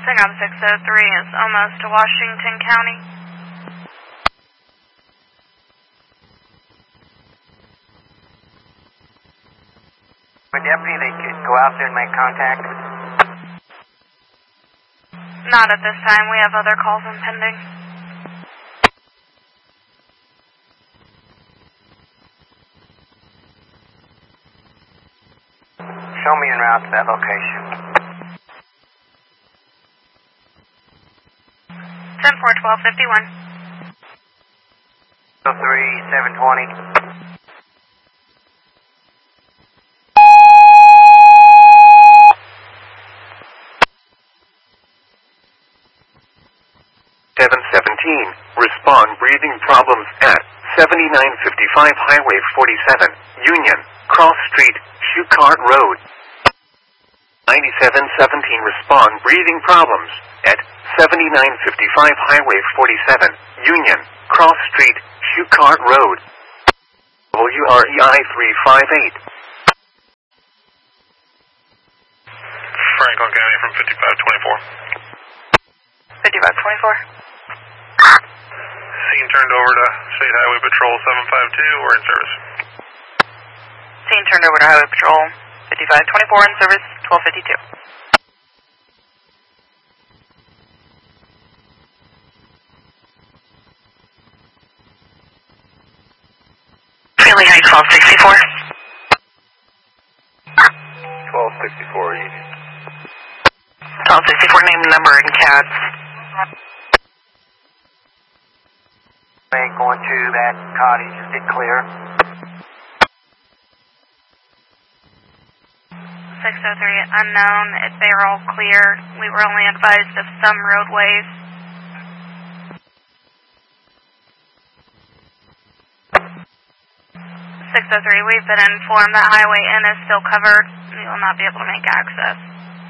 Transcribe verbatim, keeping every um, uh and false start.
SINGOP six oh three is almost to Washington County. My deputy, they could go out there and make contact. Not at this time. We have other calls impending. Show me en route to that location. ten four twelve fifty-one. oh three, seven twenty. seven seventeen. Respond breathing problems at seventy-nine fifty-five Highway forty-seven, Union, Cross Street, Schuchart Road. ninety-seven seventeen. Respond breathing problems at seventy-nine fifty-five Highway forty-seven, Union, Cross Street, Schuchart Road. W R E I three five eight. Franklin County from fifty-five twenty-four. fifty-five twenty-four. Scene turned over to State Highway Patrol seven five two. We're in service. Scene turned over to Highway Patrol fifty-five twenty-four in service twelve fifty-two. Feeling Heights twelve sixty-four. twelve sixty-four, Union. twelve sixty-four, name, number, and C A Ds. Going to that cottage, is it clear? six oh three, unknown. If they are all clear, we were only advised of some roadways. six oh three, we've been informed that Highway N is still covered. We will not be able to make access.